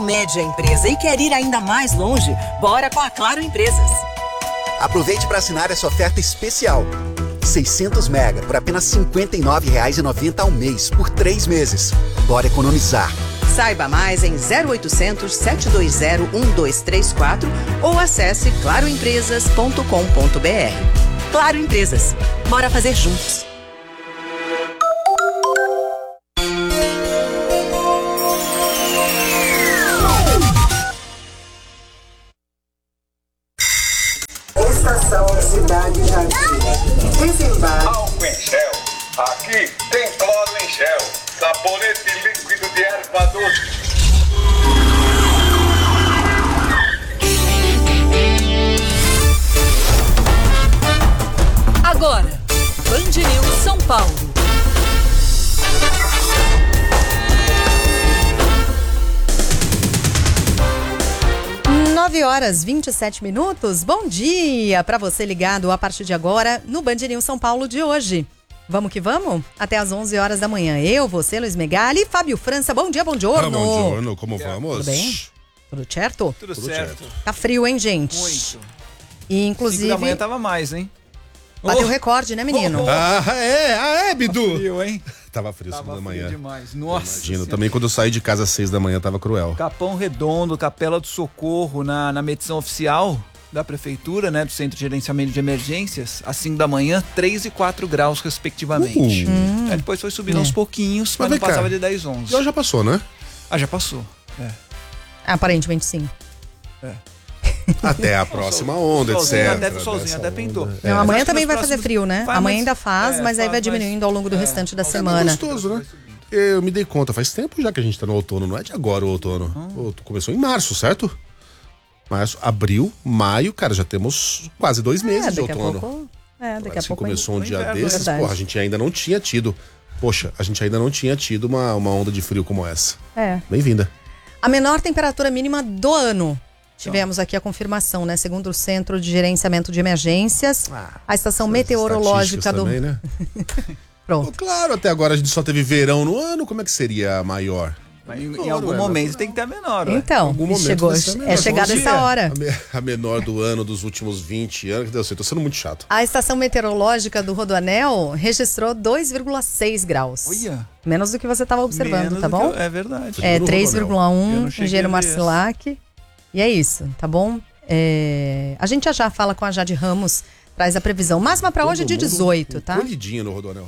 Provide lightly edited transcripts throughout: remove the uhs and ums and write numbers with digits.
Média empresa e quer ir ainda mais longe? Bora com a Claro Empresas. Aproveite para assinar essa oferta especial. 600 mega por apenas R$ 59,90 ao mês, por 3 meses. Bora economizar. Saiba mais em 0800 720 1234 ou acesse claroempresas.com.br. Claro Empresas. Bora fazer juntos. Estação Cidade Jardim. Desembarque. Álcool em gel. Aqui tem cloro em gel. Sabonete líquido de erva doce. Agora, Band News São Paulo. Nove horas 27 minutos. Bom dia para você ligado a partir de agora no Band News São Paulo de hoje. Vamos que vamos? Até às 11 horas da manhã. Eu, você, Luiz Megali e Fábio França. Bom dia, bom giorno. Bom giorno, como vamos? Tudo bem? Tudo certo? Tudo certo. Tá frio, hein, gente? Muito. E, inclusive... 5 da manhã tava mais, hein? Bateu recorde, né, menino? Bidu. Frio, hein? Tava frio 5 da manhã. Demais. Nossa. Imagino. Também quando eu saí de casa às 6 da manhã tava cruel. Capão Redondo, Capela do Socorro, na medição oficial da Prefeitura, né, do Centro de Gerenciamento de Emergências, às 5 da manhã, 3 e 4 graus, respectivamente. Aí depois foi subindo aos pouquinhos, mas não passava de 10, 11. Já passou, né? Ah, já passou. Aparentemente, sim. Até a próxima onda, etc. Solzinho até pintou. Não, amanhã também vai fazer frio, né? Amanhã ainda faz, mas aí vai diminuindo ao longo do restante da semana. É gostoso, né? Eu me dei conta, faz tempo já que a gente tá no outono, não é de agora o outono. Começou em março, certo? Março, abril, maio, cara, já temos quase 2 meses de outono. Daqui a pouco começou um dia inverno, desses, porra, a gente ainda não tinha tido. Poxa, a gente ainda não tinha tido uma onda de frio como essa. Bem-vinda. A menor temperatura mínima do ano. Tivemos aqui a confirmação, né? Segundo o Centro de Gerenciamento de Emergências, a estação meteorológica do... também, né? Pronto. Claro, até agora a gente só teve verão no ano, como é que seria a maior? Em algum momento tem que ter a menor. Então, chegada essa hora. A menor do ano dos últimos 20 anos, que deu certo, tô sendo muito chato. A estação meteorológica do Rodoanel registrou 2,6 graus. Olha. Menos do que você estava observando, tá bom? É verdade. 3,1, Engenheiro Marcilac. E é isso, tá bom? A gente já fala com a Jade Ramos, traz a previsão. Máxima pra hoje é de 18, tá? Colhidinha no Rodoanel.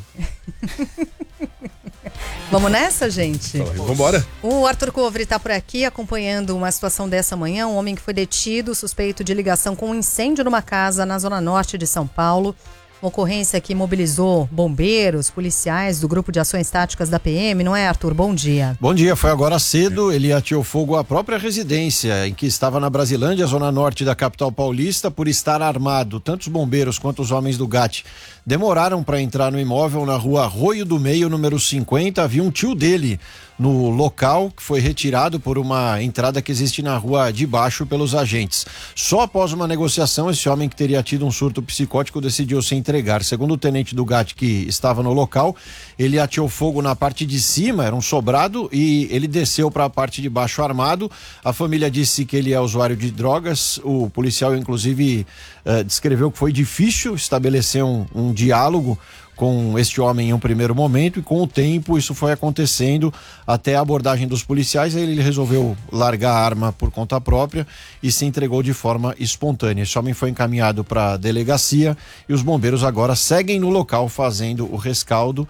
Vamos nessa, gente? Vambora. O Arthur Covre tá por aqui acompanhando uma situação dessa manhã. Um homem que foi detido, suspeito de ligação com um incêndio numa casa na zona norte de São Paulo. Uma ocorrência que mobilizou bombeiros, policiais do Grupo de Ações Táticas da PM, não é, Arthur? Bom dia. Bom dia, foi agora cedo, ele ateou fogo à própria residência em que estava na Brasilândia, zona norte da capital paulista, por estar armado. Tanto os bombeiros quanto os homens do GAT demoraram para entrar no imóvel na rua Arroio do Meio, número 50. Havia um tio dele no local, que foi retirado por uma entrada que existe na rua de baixo pelos agentes. Só após uma negociação, esse homem, que teria tido um surto psicótico, decidiu se entregar. Segundo o tenente do GAT que estava no local, ele ateou fogo na parte de cima, era um sobrado, e ele desceu para a parte de baixo armado. A família disse que ele é usuário de drogas. O policial, inclusive, descreveu que foi difícil estabelecer um diálogo com este homem em um primeiro momento, e com o tempo isso foi acontecendo até a abordagem dos policiais. Aí ele resolveu largar a arma por conta própria e se entregou de forma espontânea. Esse homem foi encaminhado para a delegacia e os bombeiros agora seguem no local fazendo o rescaldo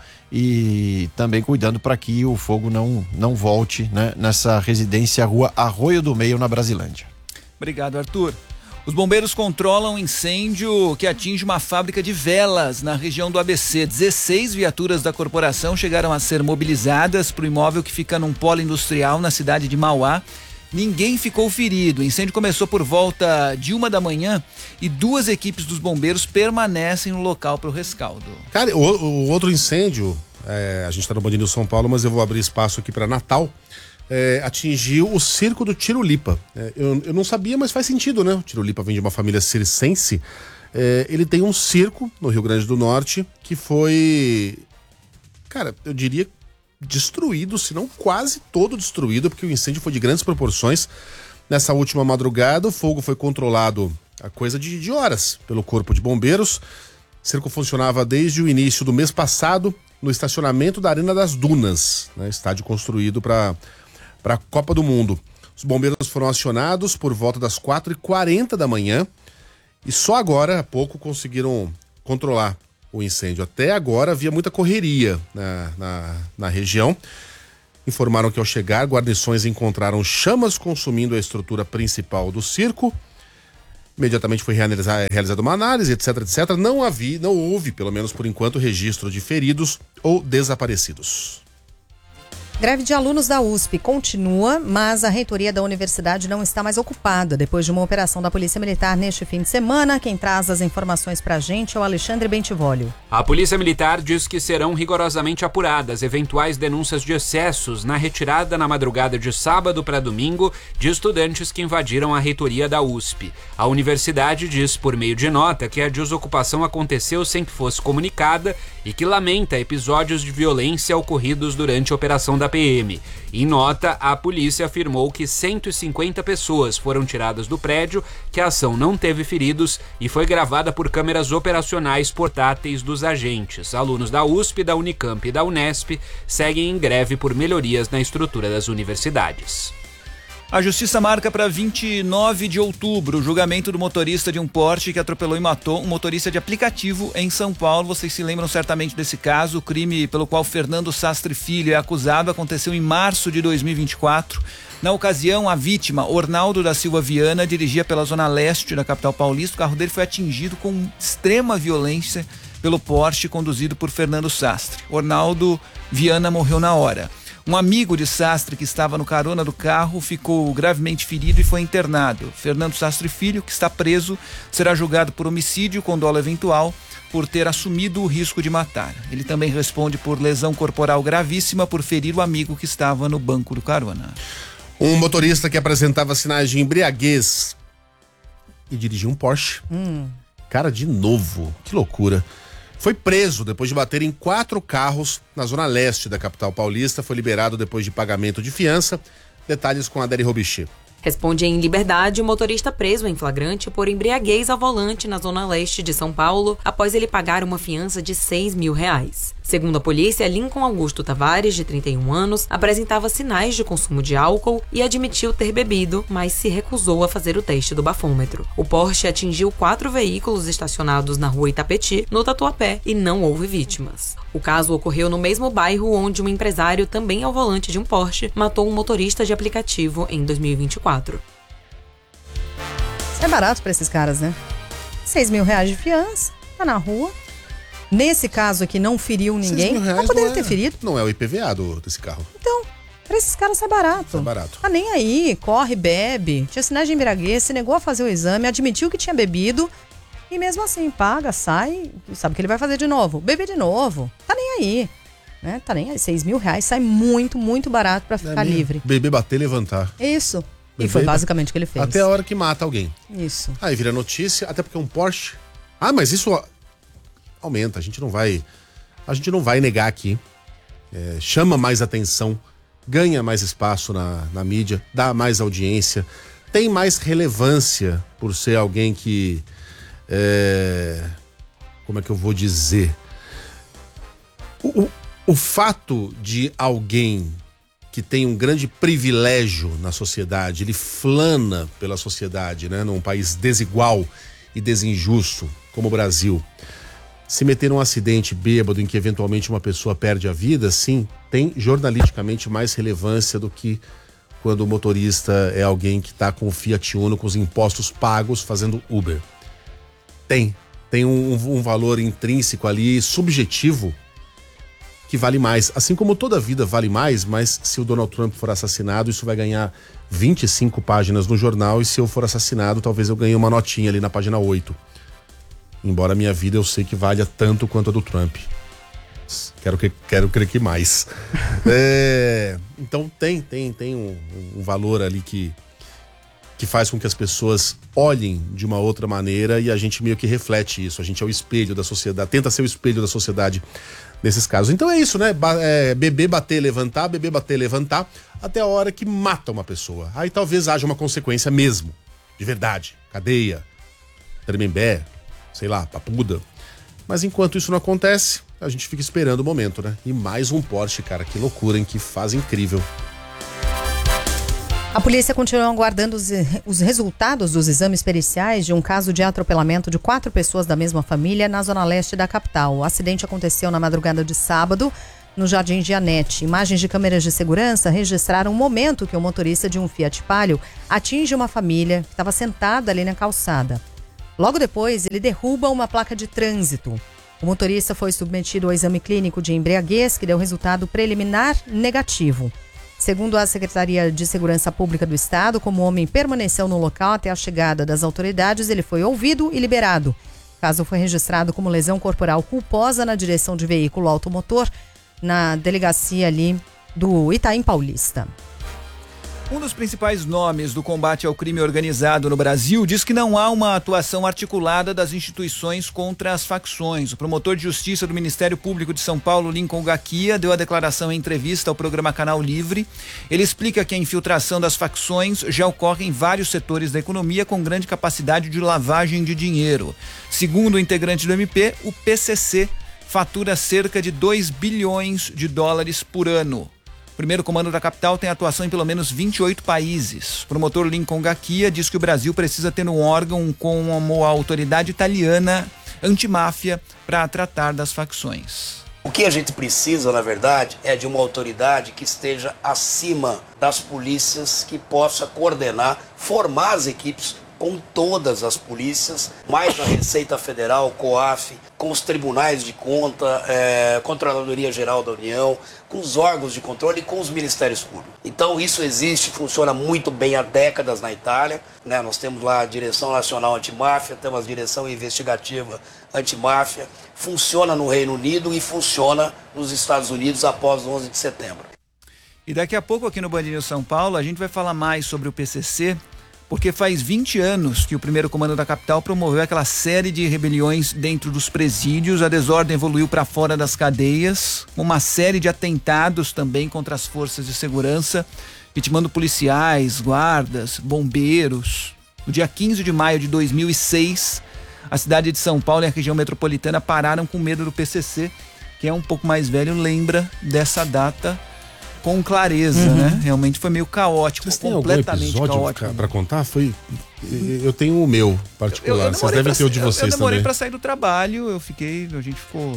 e também cuidando para que o fogo não volte, né, nessa residência, Rua Arroio do Meio, na Brasilândia. Obrigado, Arthur. Os bombeiros controlam um incêndio que atinge uma fábrica de velas na região do ABC. 16 viaturas da corporação chegaram a ser mobilizadas para o imóvel que fica num polo industrial na cidade de Mauá. Ninguém ficou ferido. O incêndio começou por volta de 1 da manhã e 2 equipes dos bombeiros permanecem no local para o rescaldo. Cara, o outro incêndio, a gente está no Band News São Paulo, mas eu vou abrir espaço aqui para Natal. Atingiu o circo do Tirulipa. Eu não sabia, mas faz sentido, né? O Tirulipa vem de uma família circense. Ele tem um circo no Rio Grande do Norte que foi, cara, eu diria, destruído, se não quase todo destruído, porque o incêndio foi de grandes proporções. Nessa última madrugada, o fogo foi controlado a coisa de horas pelo Corpo de Bombeiros. O cerco funcionava desde o início do mês passado no estacionamento da Arena das Dunas, né, estádio construído para a Copa do Mundo. Os bombeiros foram acionados por volta das 4h40 da manhã e só agora, há pouco, conseguiram controlar o incêndio. Até agora havia muita correria na região. Informaram que ao chegar, guarnições encontraram chamas consumindo a estrutura principal do circo. Imediatamente foi realizada uma análise, etc. Não houve, pelo menos por enquanto, registro de feridos ou desaparecidos. Greve de alunos da USP continua, mas a reitoria da universidade não está mais ocupada depois de uma operação da Polícia Militar neste fim de semana. Quem traz as informações pra gente é o Alexandre Bentivolio. A Polícia Militar diz que serão rigorosamente apuradas eventuais denúncias de excessos na retirada na madrugada de sábado para domingo de estudantes que invadiram a reitoria da USP. A universidade diz por meio de nota que a desocupação aconteceu sem que fosse comunicada e que lamenta episódios de violência ocorridos durante a operação da PM. Em nota, a polícia afirmou que 150 pessoas foram tiradas do prédio, que a ação não teve feridos e foi gravada por câmeras operacionais portáteis dos agentes. Alunos da USP, da Unicamp e da Unesp seguem em greve por melhorias na estrutura das universidades. A justiça marca para 29 de outubro o julgamento do motorista de um Porsche que atropelou e matou um motorista de aplicativo em São Paulo. Vocês se lembram certamente desse caso. O crime pelo qual Fernando Sastre Filho é acusado aconteceu em março de 2024. Na ocasião, a vítima, Ornaldo da Silva Viana, dirigia pela zona leste da capital paulista. O carro dele foi atingido com extrema violência pelo Porsche conduzido por Fernando Sastre. Ornaldo Viana morreu na hora. Um amigo de Sastre que estava no carona do carro ficou gravemente ferido e foi internado. Fernando Sastre Filho, que está preso, será julgado por homicídio com dolo eventual por ter assumido o risco de matar. Ele também responde por lesão corporal gravíssima por ferir o amigo que estava no banco do carona. Um motorista que apresentava sinais de embriaguez e dirigia um Porsche. Cara, de novo, que loucura. Foi preso depois de bater em 4 carros na zona leste da capital paulista. Foi liberado depois de pagamento de fiança. Detalhes com a Adélia Robichê. Responde em liberdade o motorista preso em flagrante por embriaguez ao volante na zona leste de São Paulo, após ele pagar uma fiança de R$6 mil. Segundo a polícia, Lincoln Augusto Tavares, de 31 anos, apresentava sinais de consumo de álcool e admitiu ter bebido, mas se recusou a fazer o teste do bafômetro. O Porsche atingiu 4 veículos estacionados na rua Itapetí, no Tatuapé, e não houve vítimas. O caso ocorreu no mesmo bairro onde um empresário, também ao volante de um Porsche, matou um motorista de aplicativo em 2024. Isso é barato pra esses caras, né? R$6 mil de fiança, tá na rua. Nesse caso aqui não feriu ninguém, mas poderia ter ferido. Não é o IPVA desse carro. Então, pra esses caras isso é barato. Isso é barato. Tá nem aí, corre, bebe, tinha sinais de embriaguez, se negou a fazer o exame, admitiu que tinha bebido e mesmo assim paga, sai, sabe o que ele vai fazer de novo? Beber de novo. Tá nem aí. Né? Tá nem aí. R$6 mil sai muito, muito barato pra ficar livre. Beber, bater, levantar. Isso. E foi basicamente o que ele fez. Até a hora que mata alguém. Isso. Aí vira notícia, até porque um Porsche... Ah, mas isso aumenta, a gente não vai negar aqui. Chama mais atenção, ganha mais espaço na mídia, dá mais audiência, tem mais relevância por ser alguém que... como é que eu vou dizer? O fato de alguém que tem um grande privilégio na sociedade, ele flana pela sociedade, né? Num país desigual e desinjusto como o Brasil, se meter num acidente bêbado em que eventualmente uma pessoa perde a vida, sim, tem jornalisticamente mais relevância do que quando o motorista é alguém que está com o Fiat Uno, com os impostos pagos, fazendo Uber. Tem um valor intrínseco ali, subjetivo, que vale mais. Assim como toda vida vale mais, mas se o Donald Trump for assassinado, isso vai ganhar 25 páginas no jornal, e se eu for assassinado, talvez eu ganhe uma notinha ali na página 8. Embora a minha vida eu sei que valha tanto quanto a do Trump. Quero crer que mais. Então tem um valor ali que faz com que as pessoas olhem de uma outra maneira, e a gente meio que reflete isso. A gente é o espelho da sociedade, tenta ser o espelho da sociedade nesses casos. Então é isso, né? Beber, bater, levantar, beber, bater, levantar, até a hora que mata uma pessoa. Aí talvez haja uma consequência mesmo, de verdade. Cadeia, tremembé, sei lá, papuda. Mas enquanto isso não acontece, a gente fica esperando o momento, né? E mais um Porsche, cara, que loucura, hein? Que fase incrível. A polícia continua aguardando os resultados dos exames periciais de um caso de atropelamento de 4 pessoas da mesma família na zona leste da capital. O acidente aconteceu na madrugada de sábado, no Jardim Giannetti. Imagens de câmeras de segurança registraram o momento que o motorista de um Fiat Palio atinge uma família que estava sentada ali na calçada. Logo depois, ele derruba uma placa de trânsito. O motorista foi submetido ao exame clínico de embriaguez, que deu resultado preliminar negativo. Segundo a Secretaria de Segurança Pública do Estado, como o homem permaneceu no local até a chegada das autoridades, ele foi ouvido e liberado. O caso foi registrado como lesão corporal culposa na direção de veículo automotor na delegacia ali do Itaim Paulista. Um dos principais nomes do combate ao crime organizado no Brasil diz que não há uma atuação articulada das instituições contra as facções. O promotor de justiça do Ministério Público de São Paulo, Lincoln Gaquia, deu a declaração em entrevista ao programa Canal Livre. Ele explica que a infiltração das facções já ocorre em vários setores da economia com grande capacidade de lavagem de dinheiro. Segundo o integrante do MP, o PCC fatura cerca de 2 bilhões de dólares por ano. O primeiro comando da capital tem atuação em pelo menos 28 países. O promotor Lincoln Gaquia diz que o Brasil precisa ter um órgão como a autoridade italiana antimáfia para tratar das facções. O que a gente precisa, na verdade, é de uma autoridade que esteja acima das polícias, que possa coordenar, formar as equipes com todas as polícias, mais a Receita Federal, COAF, com os tribunais de conta, Controladoria Geral da União, com os órgãos de controle e com os ministérios públicos. Então isso existe, funciona muito bem há décadas na Itália, né? Nós temos lá a Direção Nacional Antimáfia, temos a Direção Investigativa Antimáfia, funciona no Reino Unido e funciona nos Estados Unidos após o 11 de setembro. E daqui a pouco aqui no Band News São Paulo a gente vai falar mais sobre o PCC, porque faz 20 anos que o primeiro comando da capital promoveu aquela série de rebeliões dentro dos presídios. A desordem evoluiu para fora das cadeias, uma série de atentados também contra as forças de segurança, vitimando policiais, guardas, bombeiros. No dia 15 de maio de 2006, a cidade de São Paulo e a região metropolitana pararam com medo do PCC. Quem é um pouco mais velho lembra dessa data com clareza, né? Realmente foi meio caótico, Vocês têm completamente algum episódio caótico. pra contar? Eu tenho o meu particular. Vocês devem ter o de vocês Eu demorei também. pra sair do trabalho, a gente ficou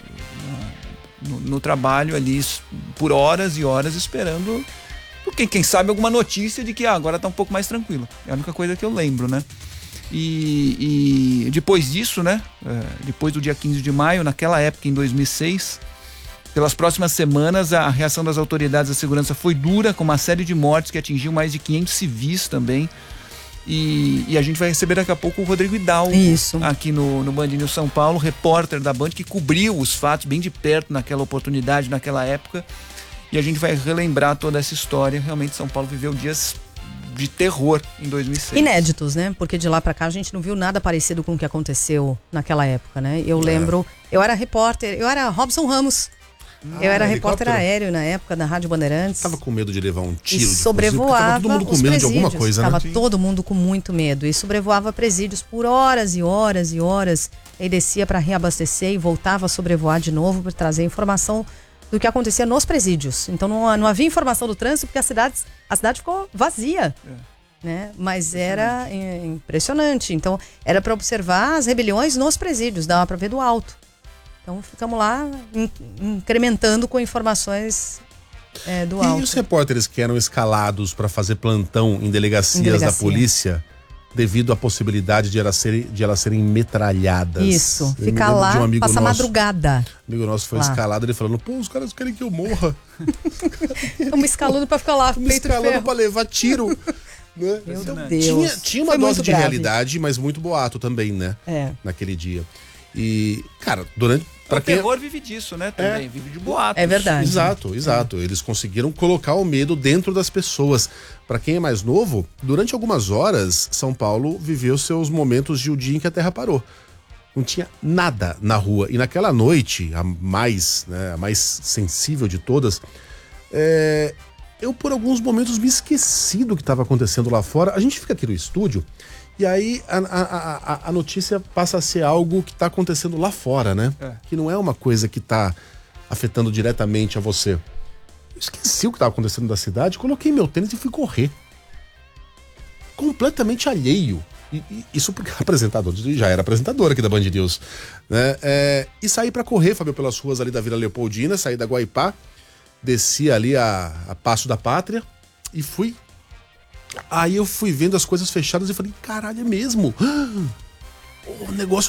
no trabalho ali por horas e horas esperando, quem sabe alguma notícia de que agora tá um pouco mais tranquilo. É a única coisa que eu lembro, né? E depois disso, né? Depois do dia 15 de maio, naquela época, em 2006... Pelas próximas semanas, a reação das autoridades da segurança foi dura, com uma série de mortes que atingiu mais de 500 civis também. E a gente vai receber daqui a pouco o Rodrigo Hidalgo aqui no Band News São Paulo, repórter da Band, que cobriu os fatos bem de perto naquela oportunidade, naquela época. E a gente vai relembrar toda essa história. Realmente, São Paulo viveu dias de terror em 2006. Inéditos, né? Porque de lá pra cá a gente não viu nada parecido com o que aconteceu naquela época, né? Eu lembro, eu era repórter, eu era Robson Ramos. Eu era repórter aéreo na época da Rádio Bandeirantes. Tava com medo de levar um tiro. E sobrevoava tava todo mundo com medo de alguma coisa, Tava né? todo mundo com muito medo. E sobrevoava presídios por horas e horas e horas. Aí descia para reabastecer e voltava a sobrevoar de novo para trazer informação do que acontecia nos presídios. Então não havia informação do trânsito porque a cidade ficou vazia. Né? Mas era impressionante. Então era para observar as rebeliões nos presídios, dava para ver do alto. Então ficamos lá incrementando com informações do alto. E os repórteres que eram escalados para fazer plantão em delegacias da polícia, devido à possibilidade de elas serem metralhadas. Isso, ficar lá, passar madrugada. Um amigo nosso foi escalado, ele falando, pô, os caras querem que eu morra. Estamos escalando para ficar lá, Estamos escalando para levar tiro. Né? Meu Deus. Tinha uma dose de realidade, mas muito boato também, né? Naquele dia. E, cara, o terror vive disso, né? Também vive de boatos. É verdade. Exato. Eles conseguiram colocar o medo dentro das pessoas. Pra quem é mais novo, durante algumas horas, São Paulo viveu seus momentos de o dia em que a Terra parou. Não tinha nada na rua. E naquela noite, a mais sensível de todas, eu por alguns momentos me esqueci do que estava acontecendo lá fora. A gente fica aqui no estúdio e aí a notícia passa a ser algo que está acontecendo lá fora, né? Que não é uma coisa que está afetando diretamente a você. Eu esqueci o que estava acontecendo na cidade, coloquei meu tênis e fui correr. Completamente alheio. Isso porque apresentador, já era apresentador aqui da Band News, né? E saí pra correr, Fábio, pelas ruas ali da Vila Leopoldina, saí da Guaipá, desci ali a Passo da Pátria e fui. Aí eu fui vendo as coisas fechadas e falei, caralho, é mesmo? O negócio